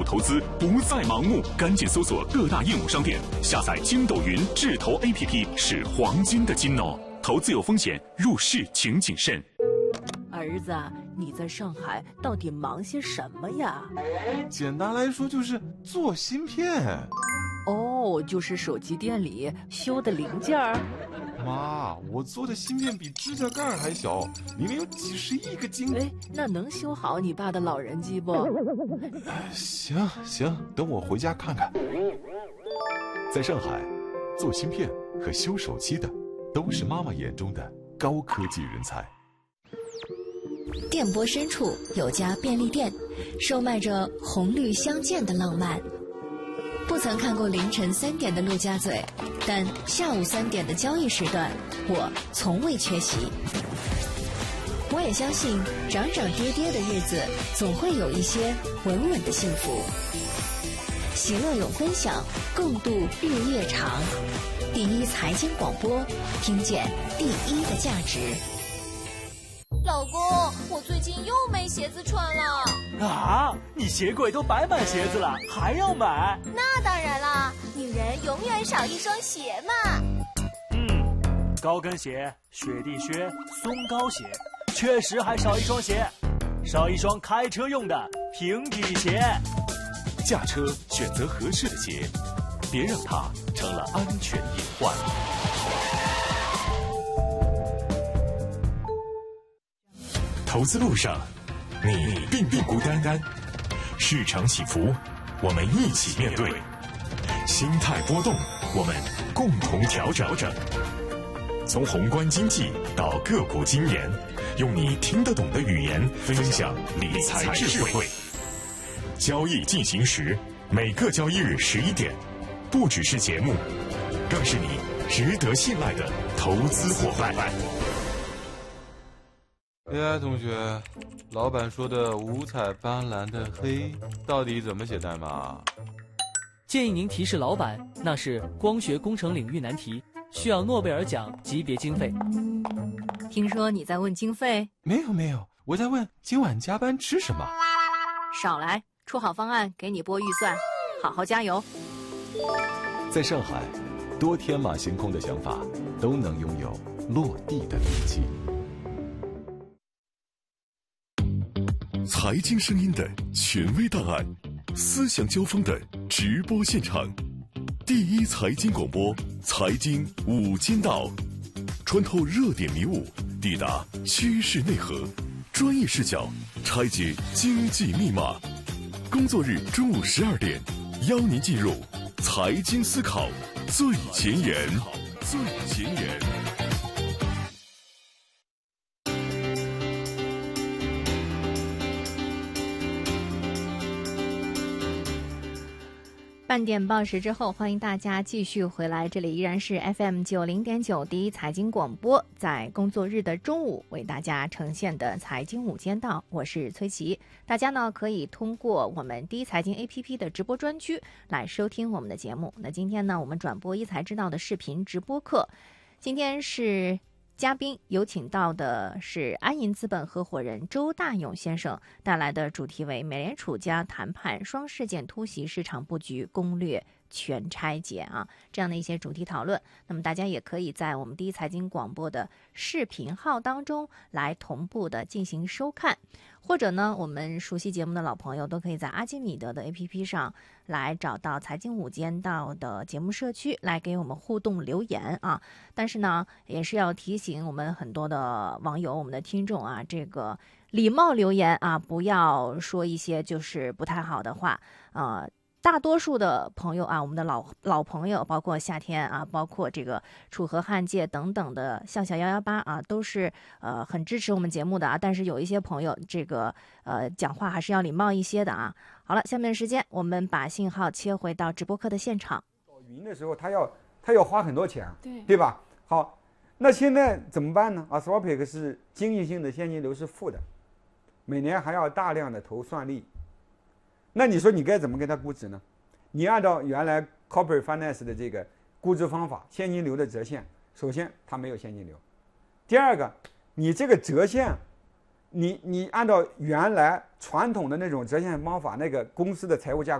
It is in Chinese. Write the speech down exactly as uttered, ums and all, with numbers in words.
投资不再盲目，赶紧搜索各大应用商店，下载金斗云智投 A P P， 是黄金的金哦。投资有风险，入市请谨慎。 儿子，你在上海到底忙些什么呀？ 简单来说就是做芯片。 哦，就是手机店里修的零件儿。 妈，我做的芯片比指甲盖还小，里面有几十亿个晶。 哎，那能修好你爸的老人机不？ 行行，等我回家看看。 在上海，做芯片和修手机的都是妈妈眼中的高科技人才。 电波深处有家便利店，售卖着红绿相间的浪漫。不曾看过凌晨三点的陆家嘴，但下午三点的交易时段，我从未缺席。我也相信，涨涨跌跌的日子，总会有一些稳稳的幸福。喜乐有分享，共度日夜长。第一财经广播，听见第一的价值。 老公，我最近又没鞋子穿了。 啊，你鞋柜都摆满鞋子了，还要买？ 那当然啦，女人永远少一双鞋嘛。 嗯，高跟鞋、雪地靴、松糕鞋，确实还少一双鞋，少一双开车用的平底鞋。 驾车选择合适的鞋，别让它成了安全隐患。投资路上，你并不孤单。市场起伏，我们一起面对；心态波动，我们共同调整。从宏观经济到个股经研，用你听得懂的语言分享理财智慧。交易进行时，每个交易日十一点，不只是节目，更是你值得信赖的投资伙伴。 哎，同学，老板说的五彩斑斓的黑到底怎么写代码？ 建议您提示老板，那是光学工程领域难题，需要诺贝尔奖级别经费。 听说你在问经费？ 没有没有，我在问今晚加班吃什么。 少来，出好方案给你拨预算，好好加油。 在上海，多天马行空的想法都能拥有落地的力气。 财经声音的权威档案，思想交锋的直播现场，第一财经广播，财经五间道，穿透热点迷雾，抵达趋势内核，专业视角拆解经济密码。工作日中午十二点，邀您进入财经思考最前沿，最前沿。 半点报时之后，欢迎大家继续回来，这里依然是 F M 九零点九第一财经广播，在工作日的中午为大家呈现的财经午间道，我是崔琦。大家呢可以通过我们第一财经 A P P 的直播专区来收听我们的节目。那今天呢，我们转播一财知道的视频直播课，今天是嘉宾有请到的是安银资本合伙人周大勇先生带来的主题为美联储加谈判双事件突袭市场布局攻略全拆解啊，这样的一些主题讨论。那么大家也可以在我们第一财经广播的视频号当中来同步的进行收看，或者呢，我们熟悉节目的老朋友都可以在阿基米德的 A P P 上来找到财经午间道的节目社区来给我们互动留言啊。但是呢，也是要提醒我们很多的网友、我们的听众啊，这个礼貌留言啊，不要说一些就是不太好的话啊。呃大多数的朋友啊，我们的老老朋友，包括夏天啊，包括这个楚河汉界等等的笑笑幺幺八啊，都是呃很支持我们节目的啊。但是有一些朋友，这个呃讲话还是要礼貌一些的啊。好了，下面的时间我们把信号切回到直播课的现场。 搞云的时候，他要他要花很多钱， 对对吧？好，那现在怎么办呢？啊 s w a p i c 是经济性的现金流是负的，每年还要大量的投算力。那你说你该怎么给它估值呢？你按照原来 corporate finance 的这个估值方法，现金流的折现，首先它没有现金流。第二个，你这个折现，你你按照原来传统的那种折现方法，那个公司的财务架构